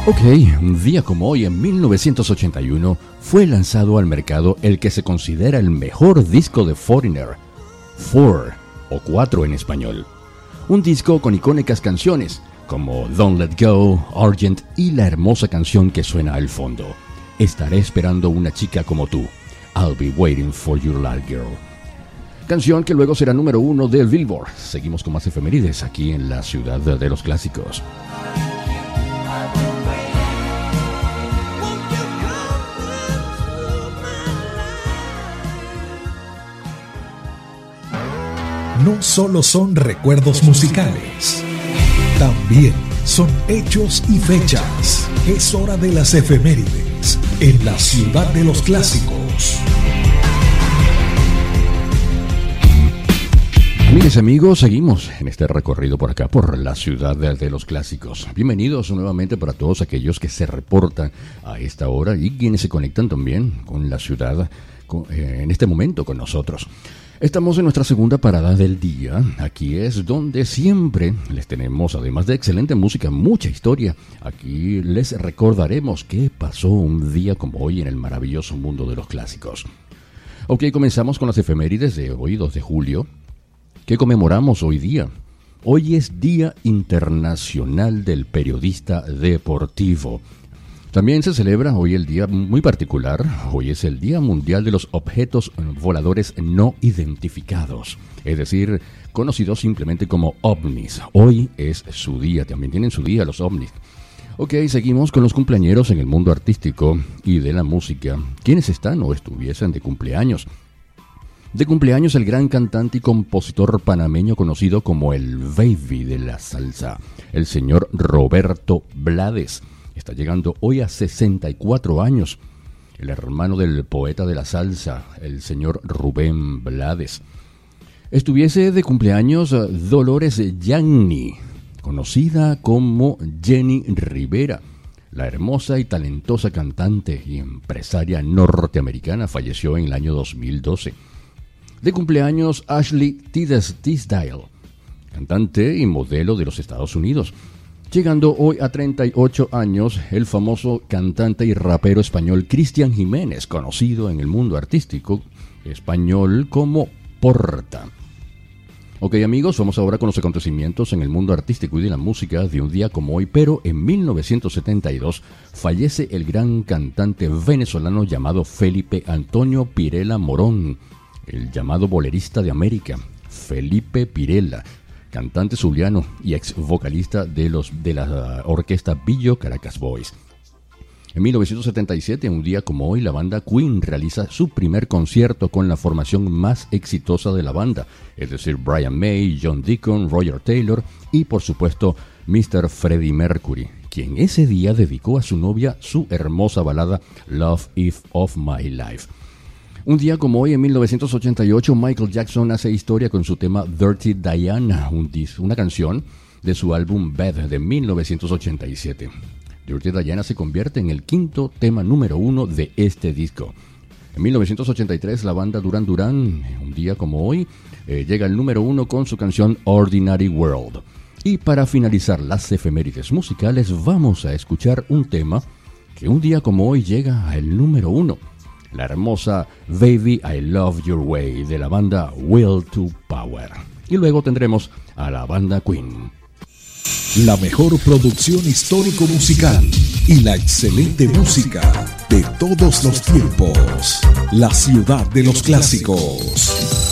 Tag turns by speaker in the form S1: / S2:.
S1: Ok, un día como hoy, en 1981, fue lanzado al mercado el que se considera el mejor disco de Foreigner, Four, o Cuatro en español. Un disco con icónicas canciones, como Don't Let Go, Argent y la hermosa canción que suena al fondo, Estaré esperando una chica como tú, I'll be waiting for your little girl. Canción que luego será número 1 del Billboard. Seguimos con más efemérides aquí en la ciudad de los clásicos.
S2: No solo son recuerdos musicales, también son hechos y fechas. Es hora de las efemérides en la ciudad de los clásicos.
S1: Amigas y amigos, seguimos en este recorrido por acá, por la ciudad de los clásicos. Bienvenidos nuevamente para todos aquellos que se reportan a esta hora y quienes se conectan también con la ciudad en este momento con nosotros. Estamos en nuestra segunda parada del día. Aquí es donde siempre les tenemos, además de excelente música, mucha historia. Aquí les recordaremos qué pasó un día como hoy en el maravilloso mundo de los clásicos. Ok, comenzamos con las efemérides de hoy, 2 de julio. ¿Qué conmemoramos hoy día? Hoy es Día Internacional del Periodista Deportivo. También se celebra hoy el día muy particular. Hoy es el Día Mundial de los Objetos Voladores No Identificados, es decir, conocidos simplemente como ovnis. Hoy es su día, también tienen su día los ovnis. Ok, seguimos con los cumpleañeros en el mundo artístico y de la música. ¿Quiénes están o estuviesen de cumpleaños? De cumpleaños el gran cantante y compositor panameño conocido como el Baby de la salsa, el señor Roberto Blades. Está llegando hoy a 64 años. El hermano del poeta de la salsa, el señor Rubén Blades. Estuviese de cumpleaños Dolores Yanni, conocida como Jenny Rivera. La hermosa y talentosa cantante y empresaria norteamericana falleció en el año 2012. De cumpleaños Ashley Tisdale, cantante y modelo de los Estados Unidos. Llegando hoy a 38 años, el famoso cantante y rapero español Cristian Jiménez, conocido en el mundo artístico español como Porta. Ok amigos, vamos ahora con los acontecimientos en el mundo artístico y de la música de un día como hoy, pero en 1972 fallece el gran cantante venezolano llamado Felipe Antonio Pirela Morón, el llamado bolerista de América, Felipe Pirela, cantante zuliano y ex vocalista de la orquesta Billo Caracas Boys. En 1977, un día como hoy, la banda Queen realiza su primer concierto con la formación más exitosa de la banda, es decir, Brian May, John Deacon, Roger Taylor y, por supuesto, Mr. Freddie Mercury, quien ese día dedicó a su novia su hermosa balada Love Is of My Life. Un día como hoy, en 1988, Michael Jackson hace historia con su tema Dirty Diana, una canción de su álbum Bad de 1987. Dirty Diana se convierte en el quinto tema número 1 de este disco. En 1983, la banda Duran Duran, un día como hoy, llega al número 1 con su canción Ordinary World. Y para finalizar las efemérides musicales, vamos a escuchar un tema que un día como hoy llega al número 1. La hermosa Baby I Love Your Way de la banda Will to Power. Y luego tendremos a la banda Queen.
S2: La mejor producción histórico-musical y la excelente música de todos los tiempos. La ciudad de los clásicos.